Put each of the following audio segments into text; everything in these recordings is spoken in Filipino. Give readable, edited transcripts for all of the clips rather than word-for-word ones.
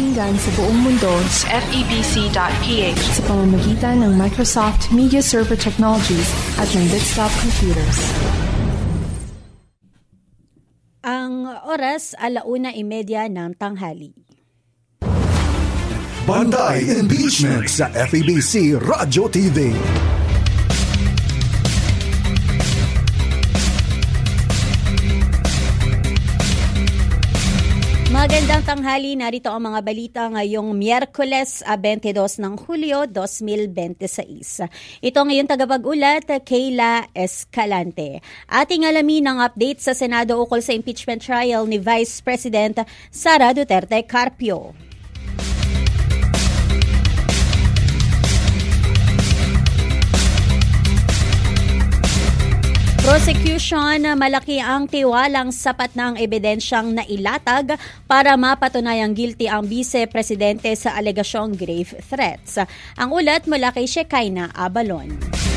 napapakinggan sa buong mundo sa febc.ph sa pamamagitan ng Microsoft Media Server Technologies at ng Desktop Computers. Ang oras, 1:30 ng tanghali. Bantay Impeachment sa FEBC Radio TV. Magandang tanghali, narito ang mga balita ngayong Miyerkules 22 ng Hulyo 2026. Ito ngayon tagapag-ulat, Kayla Escalante. Ating alamin ang update sa Senado ukol sa impeachment trial ni Vice President Sara Duterte Carpio. Prosecution, malaki ang tiwalang sapat na ang ebidensyang nailatag para mapatunayang guilty ang Vice-Presidente sa alegasyong grave threats. Ang ulat mula kay Shekinah Abalon.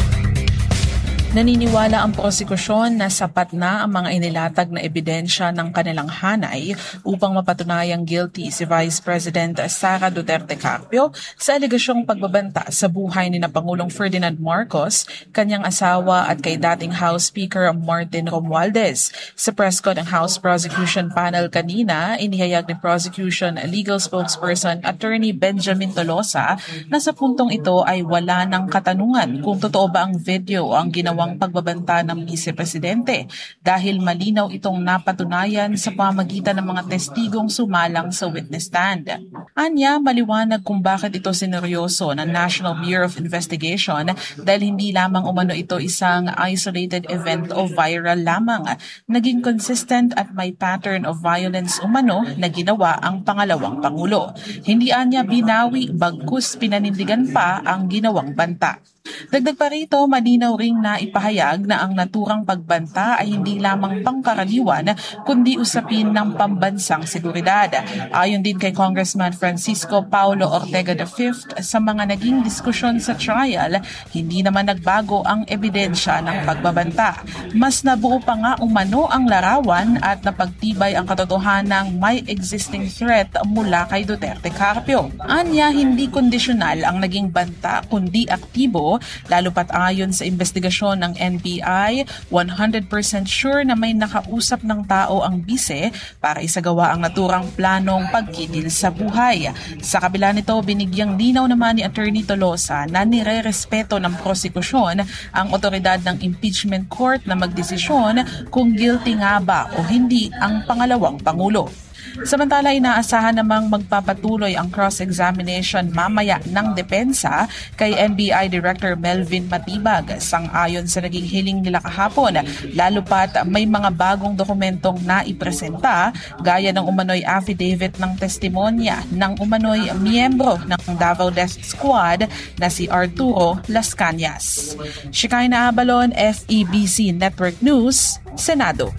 Naniniwala ang prosekusyon na sapat na ang mga inilatag na ebidensya ng kanilang hanay upang mapatunayang guilty si Vice President Sara Duterte Carpio sa alegasyong pagbabanta sa buhay ni Pangulong Ferdinand Marcos, kanyang asawa at kay dating House Speaker Martin Romualdez. Sa press con ng House Prosecution Panel kanina, inihayag ni Prosecution Legal Spokesperson Attorney Benjamin Tolosa na sa puntong ito ay wala ng katanungan kung totoo ba ang video ang ginawa ang pagbabanta ng Vice-Presidente dahil malinaw itong napatunayan sa pamamagitan ng mga testigong sumalang sa witness stand. Anya, maliwanag kung bakit ito sineryoso ng National Bureau of Investigation dahil hindi lamang umano ito isang isolated event o viral lamang. Naging consistent at may pattern of violence umano na ginawa ang pangalawang Pangulo. Hindi anya binawi, bagkus pinanindigan pa ang ginawang banta. Dagdag pa rito, malinaw ring naipahayag na ang naturang pagbanta ay hindi lamang pangkaraniwan kundi usapin ng pambansang seguridad. Ayon din kay Congressman Francisco Paulo Ortega V, sa mga naging diskusyon sa trial, hindi naman nagbago ang ebidensya ng pagbabanta. Mas nabuo pa nga umano ang larawan at napagtibay ang katotohanang may existing threat mula kay Duterte Carpio. Anya, hindi kondisyonal ang naging banta kundi aktibo, lalo pat ayon sa investigasyon ng NBI, 100% sure na may nakausap ng tao ang bise para isagawa ang naturang planong pagkidil sa buhay. Sa kabila nito, binigyang linaw naman ni Attorney Tolosa na nire-respeto ng prosekusyon ang otoridad ng impeachment court na magdesisyon kung guilty nga ba o hindi ang pangalawang Pangulo. Samantala, inaasahan namang magpapatuloy ang cross-examination mamaya ng depensa kay NBI Director Melvin Matibag sang-ayon sa naging hiling nila kahapon, lalo pat may mga bagong dokumentong naipresenta gaya ng umano'y affidavit ng testimonya ng umano'y miyembro ng Davao Death Squad na si Arturo Las Cañas. Shekinah Abalon, FEBC Network News, Senado.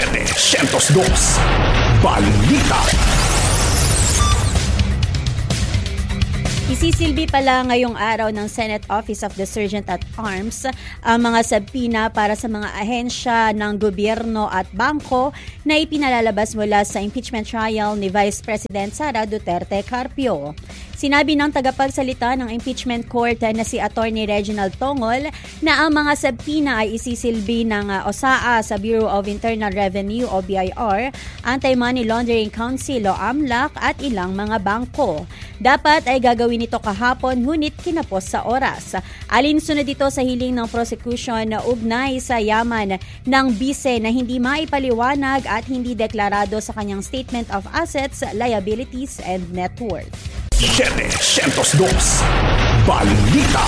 702 Balita. Isisilbi pala ngayong araw ng Senate Office of the Sergeant at Arms ang mga sabpina para sa mga ahensya ng gobyerno at bangko na ipinalalabas mula sa impeachment trial ni Vice President Sara Duterte Carpio. Sinabi ng tagapagsalita ng impeachment court na si Attorney Reginald Tongol na ang mga sabpina ay isisilbi ng OSAA sa Bureau of Internal Revenue o BIR, Anti-Money Laundering Council o AMLAC at ilang mga bangko. Dapat ay gagawin ito kahapon ngunit kinapos sa oras. Alinsunod ito sa hiling ng prosecution na ugnay sa yaman ng bise na hindi maipaliwanag at hindi deklarado sa kanyang Statement of Assets, Liabilities and Net Worth. 702 Balita.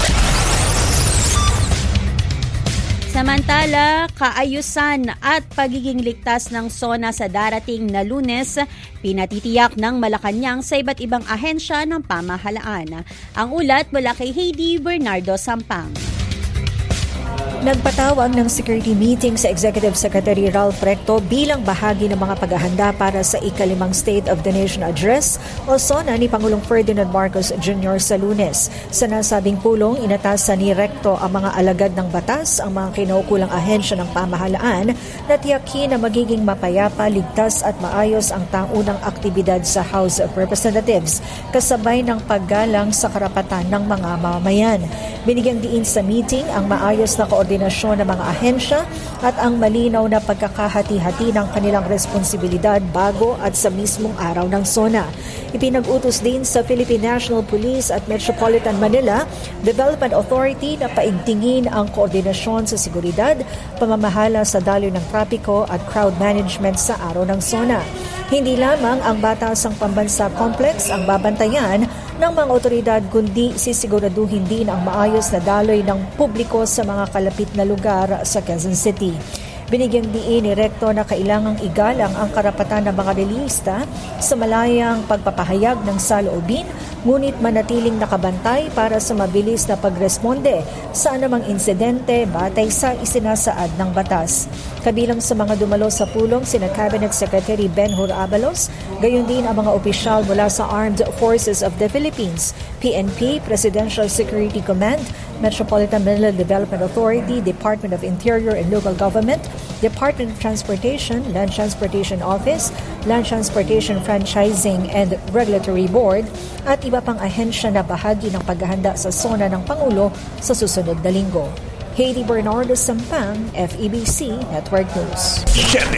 Samantala, kaayusan at pagiging ligtas ng SONA sa darating na Lunes, pinatitiyak ng Malacanang sa iba't ibang ahensya ng pamahalaan. Ang ulat mula kay Heidi Bernardo Sampang. Nagpatawag ng security meeting sa Executive Secretary Ralph Recto bilang bahagi ng mga paghahanda para sa ika-5 State of the Nation Address o SONA ni Pangulong Ferdinand Marcos Jr. sa Lunes. Sa nasabing pulong, inatasan ni Recto ang mga alagad ng batas, ang mga kinaukulang ahensya ng pamahalaan na tiyakin na magiging mapayapa, ligtas at maayos ang taunang aktibidad sa House of Representatives, kasabay ng paggalang sa karapatan ng mga mamamayan. Binigyang diin sa meeting ang maayos na koordinasyon ng mga ahensya at ang malinaw na pagkakahati-hati ng kanilang responsibilidad bago at sa mismong araw ng SONA. Ipinag-utos din sa Philippine National Police at Metropolitan Manila Development Authority na paigtingin ang koordinasyon sa seguridad, pamamahala sa daloy ng trapiko at crowd management sa araw ng SONA. Hindi lamang ang Batasang Pambansa Complex ang babantayan ng mga otoridad, kundi sisiguraduhin din ang maayos na daloy ng publiko sa mga kalapit na lugar sa Quezon City. Binigyang diin ni Recto na kailangang igalang ang karapatan ng mga relihista sa malayang pagpapahayag ng saloobin, ngunit manatiling nakabantay para sa mabilis na pagresponde sa anumang insidente batay sa isinasaad ng batas. Kabilang sa mga dumalo sa pulong sina Cabinet Secretary Ben-Hur Abalos, gayon din ang mga opisyal mula sa Armed Forces of the Philippines, PNP, Presidential Security Command, Metropolitan Manila Development Authority, Department of Interior and Local Government, Department of Transportation, Land Transportation Office, Land Transportation Franchising and Regulatory Board, at iba pang ahensya na bahagi ng paghahanda sa SONA ng Pangulo sa susunod na linggo. Hailey Bernardo Sampang, FEBC Network News.